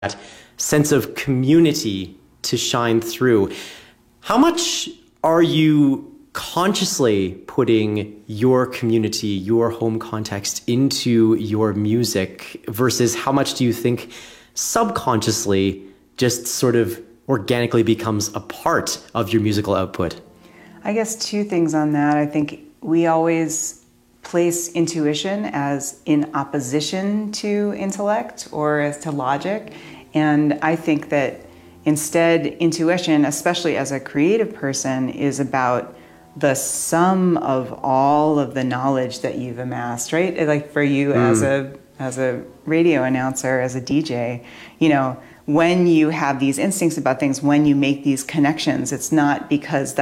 that sense of community to shine through. How much are you consciously putting your community, your home context into your music versus how much do you think subconsciously just sort of organically becomes a part of your musical output? I guess two things on that. I think we always place intuition as in opposition to intellect or as to logic. And I think that instead, intuition, especially as a creative person, is about the sum of all of the knowledge that you've amassed, right? Like for you as a radio announcer, as a DJ, you know, when you have these instincts about things, when you make these connections, it's not because